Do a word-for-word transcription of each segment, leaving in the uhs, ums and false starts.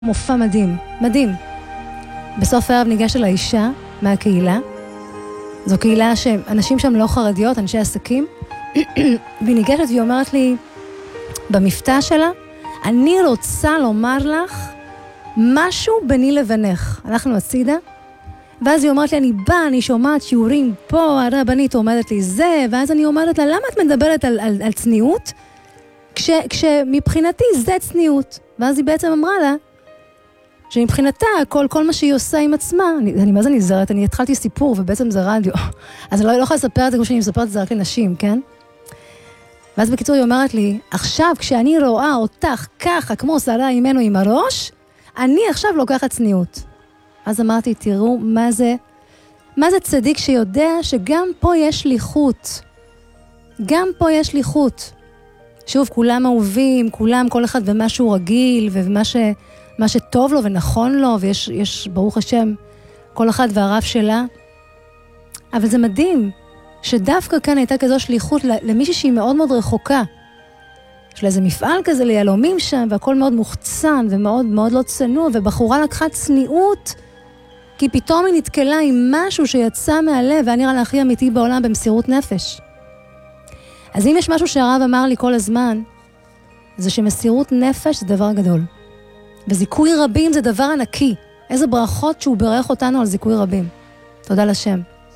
מופע מדהים, מדהים. בסוף הערב ניגשת לאישה מהקהילה. זו קהילה שאנשים שם לא חרדיות, אנשי עסקים. והיא ניגשת והיא אומרת לי, במפתע שלה, אני רוצה לומר לך משהו ביני לבינך. הלכנו הצידה, ואז היא אומרת לי, אני באה, אני שומעת שיעורים פה, הרבנית עומדת לי זה, ואז אני אומרת לה, למה את מדברת על, על, על צניעות? כש, כשמבחינתי זה צניעות. ואז היא בעצם אמרה לה, שמבחינתה, כל, כל מה שהיא עושה עם עצמה, אני, אני מה זה נזרת, אני התחלתי סיפור, ובעצם זה רדיו. אז אני לא, לא יכולה לספר את זה כמו שאני מספרת את זה רק לנשים, כן? ואז בקיצור היא אומרת לי, עכשיו כשאני רואה אותך ככה, כמו שרה אימנו עם הראש, אני עכשיו לוקחת צניעות. אז אמרתי, תראו מה זה, מה זה צדיק שיודע שגם פה יש שליחות. גם פה יש שליחות. שוב, כולם אהובים, כולם, כל אחד ומשהו רגיל, ומה ש... מה שטוב לו ונכון לו, ויש, יש, ברוך השם, כל אחד והרב שלה. אבל זה מדהים, שדווקא כאן הייתה כזו שליחות למישהי שהיא מאוד מאוד רחוקה. יש לה איזה מפעל כזה ליהלומים שם, והכל מאוד מוחצן, ומאוד מאוד לא צנוע, ובחורה לקחה צניעות, כי פתאום היא נתקלה עם משהו שיצא מהלב, והיה נראה לה הכי אמיתי בעולם במסירות נפש. אז אם יש משהו שהרב אמר לי כל הזמן, זה שמסירות נפש זה דבר גדול. וזיכוי רבים זה דבר ענקי. איזה ברכות שהוא ברך אותנו על זיכוי רבים. תודה לשם.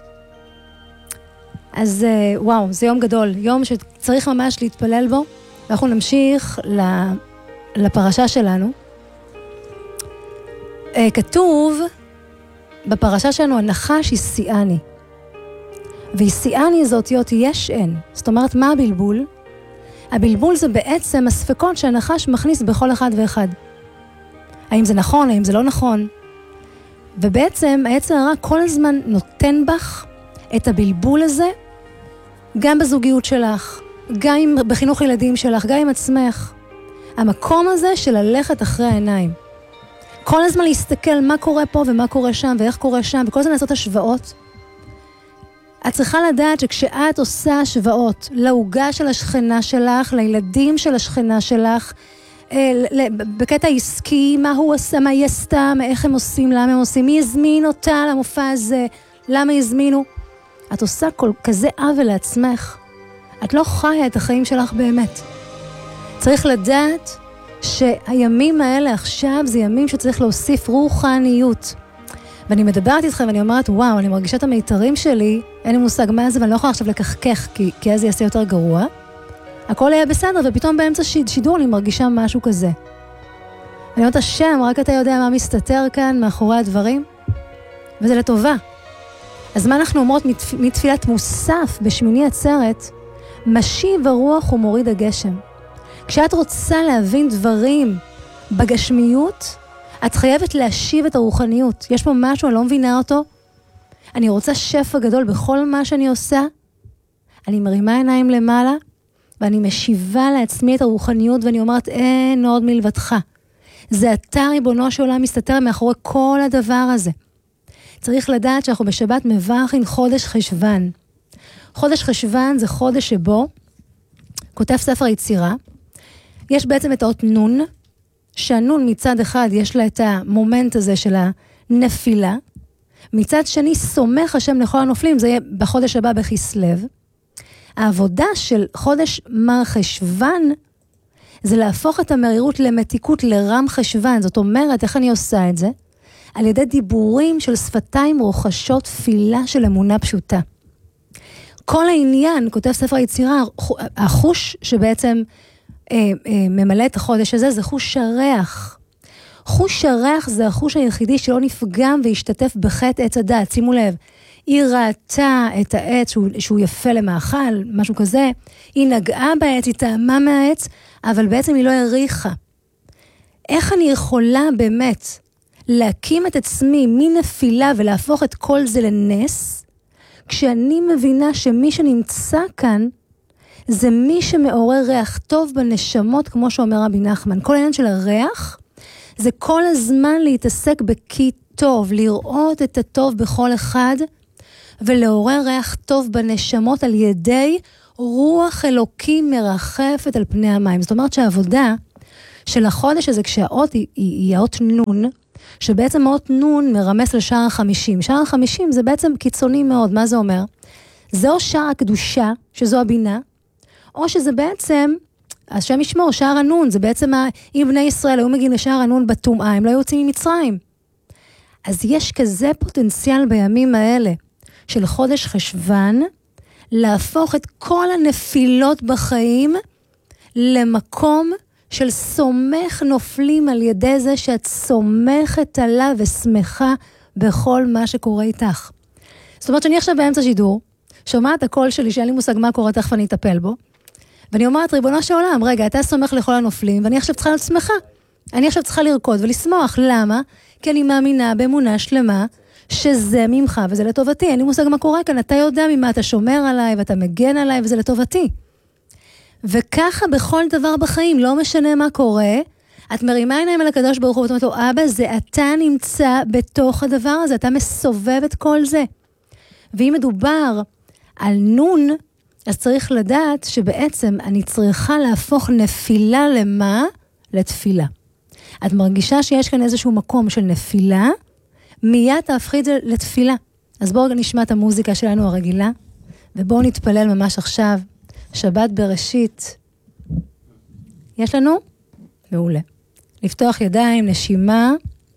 אז וואו, זה יום גדול. יום שצריך ממש להתפלל בו. ואנחנו נמשיך לפרשה שלנו. כתוב בפרשה שלנו, הנחש הסיעני. והסיעני זה אותיות יש אין. זאת אומרת, מה הבלבול? הבלבול זה בעצם הספקות שהנחש מכניס בכל אחד ואחד. האם זה נכון, האם זה לא נכון. ובעצם היצר הרע כל הזמן נותן בך את הבלבול הזה, גם בזוגיות שלך, גם בחינוך ילדים שלך, גם עם עצמך. המקום הזה של ללכת אחרי העיניים. כל הזמן להסתכל מה קורה פה ומה קורה שם ואיך קורה שם, וכל הזמן לעשות השוואות. את צריכה לדעת שכשאת עושה השוואות להוגה של השכנה שלך, לילדים של השכנה שלך, בקטע עסקי, מה הוא עושה, מה היא עשתה, איך הם עושים, למה הם עושים, מי הזמין אותה למופע הזה, למה הזמינו. את עושה כל כזה עוול לעצמך. את לא חיה את החיים שלך באמת. צריך לדעת שהימים האלה עכשיו זה ימים שצריך להוסיף רוחניות. ואני מדברת איתכם ואני אומרת, וואו, אני מרגישה את המיתרים שלי, אין לי מושג מה זה, ואני לא יכולה עכשיו לקחקח, כי, כי אז זה יעשה יותר גרוע. הכל היה בסדר, ופתאום באמצע שידור אני מרגישה משהו כזה. אני אומרת, השם, רק אתה יודע מה מסתתר כאן מאחורי הדברים, וזה לטובה. אז מה אנחנו אומרות מתפ... מתפילת מוסף בשמיני עצרת, משיב הרוח ומוריד הגשם. כשאת רוצה להבין דברים בגשמיות, את חייבת להשיב את הרוחניות. יש פה משהו, אני לא מבינה אותו. אני רוצה שפע גדול בכל מה שאני עושה. אני מרימה עיניים למעלה, ואני משיבה לעצמי את הרוחניות, ואני אומרת, אין עוד מלבדך. זה אתה ריבונו של עולם מסתתר מאחורי כל הדבר הזה. צריך לדעת שאנחנו בשבת מברכין חודש חשוון. חודש חשוון זה חודש שבו, כותב ספר יצירה, יש בעצם את האות נון, שהנון מצד אחד יש לה את המומנט הזה של הנפילה, מצד שני סומך השם לכל הנופלים, זה יהיה בחודש הבא בכסלו, העבודה של חודש מר חשוון, זה להפוך את המרירות למתיקות לרם חשוון. זאת אומרת, איך אני עושה את זה? על ידי דיבורים של שפתיים רוחשות תפילה של אמונה פשוטה. כל העניין, כותב ספר היצירה, החוש שבעצם אה, אה, ממלא את החודש הזה, זה חוש הריח. חוש הריח זה החוש היחידי שלא נפגם וישתתף בחטא עץ הדעת. שימו לב, היא ראתה את העץ שהוא, שהוא יפה למאכל, משהו כזה, היא נגעה בעץ, היא טעמה מהעץ, אבל בעצם היא לא העריכה. איך אני יכולה באמת להקים את עצמי מנפילה ולהפוך את כל זה לנס, כשאני מבינה שמי שנמצא כאן, זה מי שמעורר ריח טוב בנשמות, כמו שאומר רבי נחמן. כל העניין של הריח, זה כל הזמן להתעסק בכי טוב, לראות את הטוב בכל אחד, ולעורר ריח טוב בנשמות על ידי רוח אלוקים מרחפת על פני המים. זאת אומרת שהעבודה של החודש הזה, כשהאות היא, היא, היא האות נון, שבעצם האות נון מרמס לשער החמישים. שער החמישים זה בעצם קיצוני מאוד, מה זה אומר? זה או שער הקדושה, שזו הבינה, או שזה בעצם, השם ישמור, שער הנון, זה בעצם, אם בני ישראל היו מגיעים לשער הנון בטומאה, הם לא יוצאים ממצרים. אז יש כזה פוטנציאל בימים האלה, של חודש חשבן, להפוך את כל הנפילות בחיים, למקום של סומך נופלים על ידי זה שאת סומכת עליו ושמחה בכל מה שקורה איתך. זאת אומרת שאני עכשיו באמצע שידור, שומעת הקול שלי שאין לי מושג מה קורה, תכף אני אטפל בו, ואני אומרת, ריבונו של עולם, רגע, אתה סומך לכל הנופלים, ואני עכשיו צריכה להיות שמחה. אני עכשיו צריכה לרקוד ולשמוח. למה? כי אני מאמינה באמונה שלמה, שזה ממך וזה לטובתי. אין לי מושג מה קורה כאן, אתה יודע ממה אתה שומר עליי, ואתה מגן עליי, וזה לטובתי. וככה בכל דבר בחיים, לא משנה מה קורה, את מרימה עיניים על הקדוש ברוך הוא, ואת אומרת לו, אבא, זה אתה נמצא בתוך הדבר הזה, אתה מסובב את כל זה. ואם מדובר על נון, אז צריך לדעת שבעצם אני צריכה להפוך נפילה למה? לתפילה. את מרגישה שיש כאן איזשהו מקום של נפילה, מיד תהפכי את זה לתפילה. אז בואו נשמע את המוזיקה שלנו הרגילה, ובואו נתפלל ממש עכשיו. שבת בראשית. יש לנו? מעולה. לפתוח ידיים, נשימה.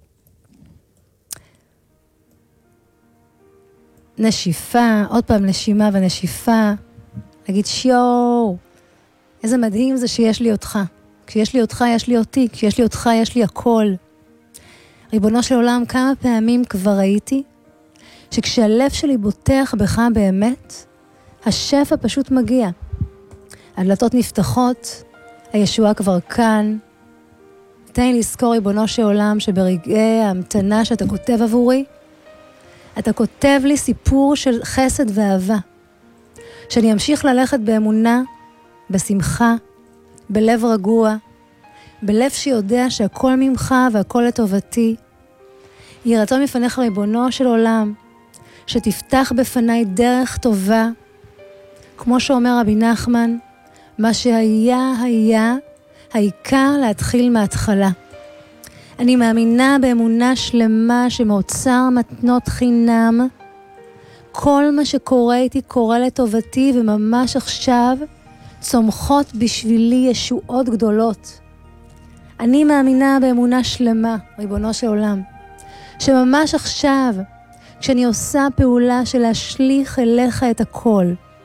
נשיפה, עוד פעם נשימה ונשיפה. להגיד שיו, איזה מדהים זה שיש לי אותך. כשיש לי אותך, יש לי אותי. כשיש לי אותך, יש לי הכל. ריבונו של עולם, כמה פעמים כבר ראיתי, שכשהלב שלי בוטח בך באמת, השפע פשוט מגיע. הדלתות נפתחות, הישועה כבר כאן. תן לי לזכור, ריבונו של עולם, שברגעי ההמתנה שאתה כותב עבורי, אתה כותב לי סיפור של חסד ואהבה. שאני אמשיך ללכת באמונה, בשמחה, בלב רגוע, בלב שיודע שהכל ממך והכל לטובתי. יהי רצון מפניך, ריבונו של עולם, שתפתח בפניי דרך טובה, כמו שאומר רבי נחמן, מה שהיה היה, העיקר להתחיל מההתחלה. אני מאמינה באמונה שלמה שמאוצר מתנות חינם, כל מה שקורה איתי קורה לטובתי, וממש עכשיו צומחות בשבילי ישועות גדולות. אני מאמינה באמונה שלמה, ריבונו של עולם, שממש עכשיו, כשאני עושה פעולה של להשליך אליך את הכל,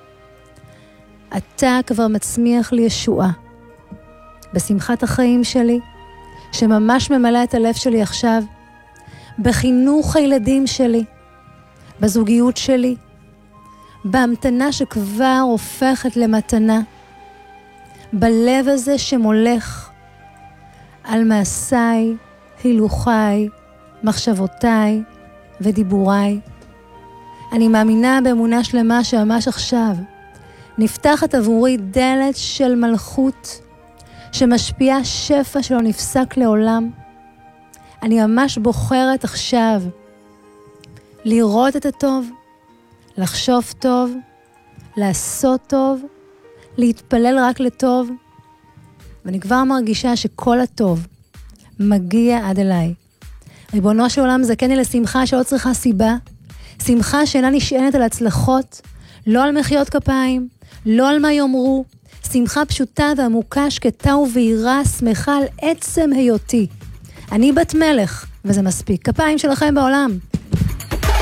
אתה כבר מצמיח לי ישועה. בשמחת החיים שלי, שממש ממלא את הלב שלי עכשיו, בחינוך הילדים שלי, בזוגיות שלי, בהמתנה שכבר הופכת למתנה, בלב הזה שמולך על מעשיי, הילוכיי, מחשבותיי ודיבוריי. אני מאמינה באמונה שלמה שממש עכשיו נפתחת עבורי דלת של מלכות שמשפיעה שפע שלא נפסק לעולם. אני ממש בוחרת עכשיו לראות את הטוב, לחשוב טוב, לעשות טוב, להתפלל רק לטוב, ואני כבר מרגישה שכל הטוב מגיע עד אליי. ריבונו של עולם, זכני לי לשמחה שלא צריכה סיבה, שמחה שאינה נשענת על הצלחות, לא על מחיאות כפיים, לא על מה יאמרו, שמחה פשוטה ועמוקה, שקטה ובהירה, שמחה על עצם היותי. אני בת מלך, וזה מספיק. כפיים שלכם בעולם.